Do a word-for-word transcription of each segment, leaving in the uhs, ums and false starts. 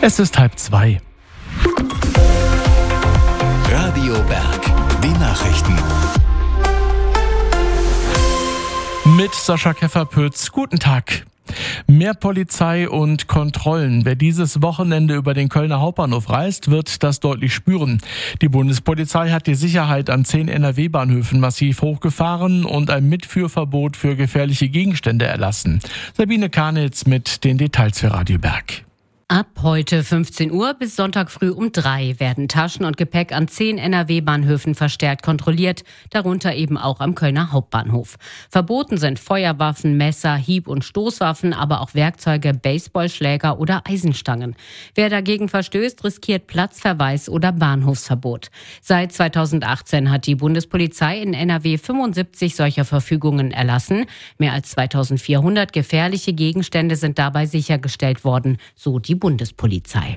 Es ist halb zwei. Radio Berg, die Nachrichten. Mit Sascha Keffer-Pütz. Guten Tag. Mehr Polizei und Kontrollen. Wer dieses Wochenende über den Kölner Hauptbahnhof reist, wird das deutlich spüren. Die Bundespolizei hat die Sicherheit an zehn N R W-Bahnhöfen massiv hochgefahren und ein Mitführverbot für gefährliche Gegenstände erlassen. Sabine Karnitz mit den Details für Radio Berg. Ab heute fünfzehn Uhr bis Sonntag früh um drei werden Taschen und Gepäck an zehn N R W-Bahnhöfen verstärkt kontrolliert, darunter eben auch am Kölner Hauptbahnhof. Verboten sind Feuerwaffen, Messer, Hieb- und Stoßwaffen, aber auch Werkzeuge, Baseballschläger oder Eisenstangen. Wer dagegen verstößt, riskiert Platzverweis oder Bahnhofsverbot. Seit zweitausendachtzehn hat die Bundespolizei in N R W fünfundsiebzig solcher Verfügungen erlassen. Mehr als zweitausendvierhundert gefährliche Gegenstände sind dabei sichergestellt worden, so die Bundespolizei.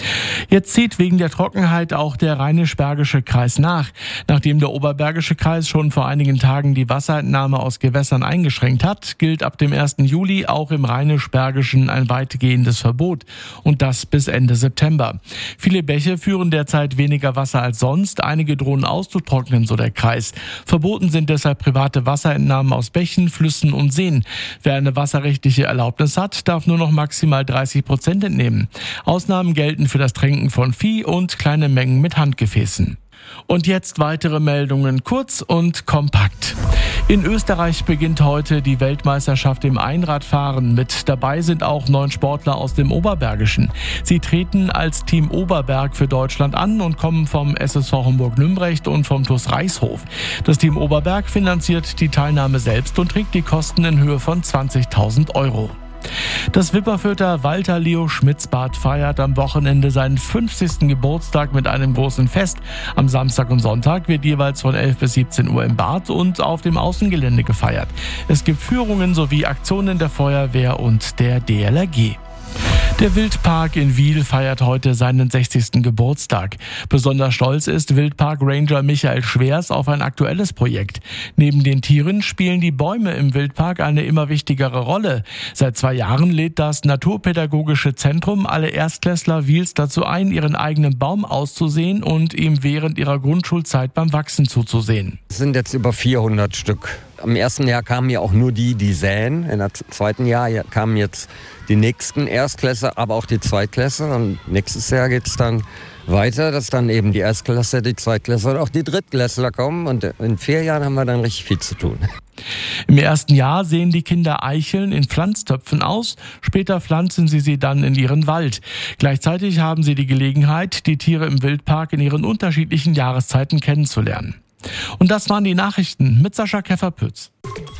Jetzt zieht wegen der Trockenheit auch der Rheinisch-Bergische Kreis nach. Nachdem der Oberbergische Kreis schon vor einigen Tagen die Wasserentnahme aus Gewässern eingeschränkt hat, gilt ab dem ersten Juli auch im Rheinisch-Bergischen ein weitgehendes Verbot. Und das bis Ende September. Viele Bäche führen derzeit weniger Wasser als sonst. Einige drohen auszutrocknen, so der Kreis. Verboten sind deshalb private Wasserentnahmen aus Bächen, Flüssen und Seen. Wer eine wasserrechtliche Erlaubnis hat, darf nur noch maximal dreißig Prozent entnehmen. Ausnahmen gelten für das Tränken von Vieh und kleine Mengen mit Handgefäßen. Und jetzt weitere Meldungen, kurz und kompakt. In Österreich beginnt heute die Weltmeisterschaft im Einradfahren. Mit dabei sind auch neun Sportler aus dem Oberbergischen. Sie treten als Team Oberberg für Deutschland an und kommen vom S S V Homburg-Nümbrecht und vom T U S Reishof. Das Team Oberberg finanziert die Teilnahme selbst und trägt die Kosten in Höhe von zwanzigtausend Euro. Das Wipperfürther Walter Leo Schmitzbad feiert am Wochenende seinen fünfzigsten Geburtstag mit einem großen Fest. Am Samstag und Sonntag wird jeweils von elf bis siebzehn Uhr im Bad und auf dem Außengelände gefeiert. Es gibt Führungen sowie Aktionen der Feuerwehr und der D L R G. Der Wildpark in Wil feiert heute seinen sechzigsten Geburtstag. Besonders stolz ist Wildpark-Ranger Michael Schwers auf ein aktuelles Projekt. Neben den Tieren spielen die Bäume im Wildpark eine immer wichtigere Rolle. Seit zwei Jahren lädt das Naturpädagogische Zentrum alle Erstklässler Wils dazu ein, ihren eigenen Baum auszusehen und ihm während ihrer Grundschulzeit beim Wachsen zuzusehen. Es sind jetzt über vierhundert Stück. Am ersten Jahr kamen ja auch nur die, die säen. Im zweiten Jahr kamen jetzt die nächsten Erstklässler, aber auch die Zweitklässler. Und nächstes Jahr geht es dann weiter, dass dann eben die Erstklässler, die Zweitklässler und auch die Drittklässler kommen. Und in vier Jahren haben wir dann richtig viel zu tun. Im ersten Jahr sehen die Kinder Eicheln in Pflanztöpfen aus. Später pflanzen sie sie dann in ihren Wald. Gleichzeitig haben sie die Gelegenheit, die Tiere im Wildpark in ihren unterschiedlichen Jahreszeiten kennenzulernen. Und das waren die Nachrichten mit Sascha Keffer-Pütz.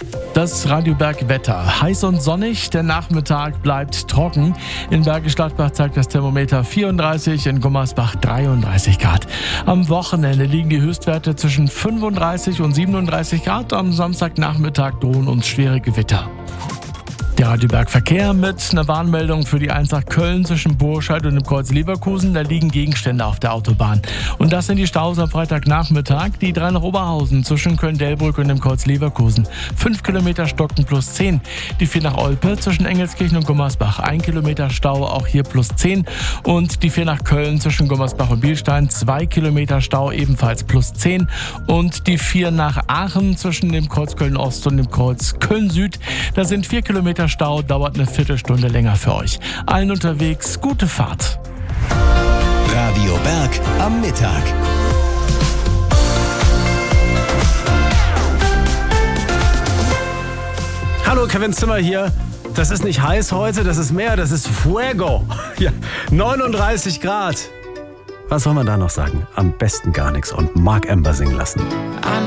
Das Radio Berg Wetter. Heiß und sonnig, der Nachmittag bleibt trocken. In Bergisch Gladbach zeigt das Thermometer vierunddreißig, in Gummersbach dreiunddreißig Grad. Am Wochenende liegen die Höchstwerte zwischen fünfunddreißig und siebenunddreißig Grad. Am Samstagnachmittag drohen uns schwere Gewitter. Der Radio Berg Verkehr mit einer Warnmeldung für die eins nach Köln zwischen Burscheid und dem Kreuz Leverkusen. Da liegen Gegenstände auf der Autobahn. Und das sind die Staus am Freitagnachmittag. Die drei nach Oberhausen zwischen Köln-Delbrück und dem Kreuz Leverkusen. Fünf Kilometer stocken plus zehn. Die vier nach Olpe zwischen Engelskirchen und Gummersbach. Ein Kilometer Stau, auch hier plus zehn. Und die vier nach Köln zwischen Gummersbach und Bielstein. Zwei Kilometer Stau, ebenfalls plus zehn. Und die vier nach Aachen zwischen dem Kreuz Köln-Ost und dem Kreuz Köln-Süd. Da sind vier Kilometer Stau, dauert eine Viertelstunde länger für euch. Allen unterwegs, gute Fahrt. Radio Berg am Mittag. Hallo, Kevin Zimmer hier. Das ist nicht heiß heute, das ist Meer, das ist Fuego. Ja, neununddreißig Grad. Was soll man da noch sagen? Am besten gar nichts und Mark Amber singen lassen.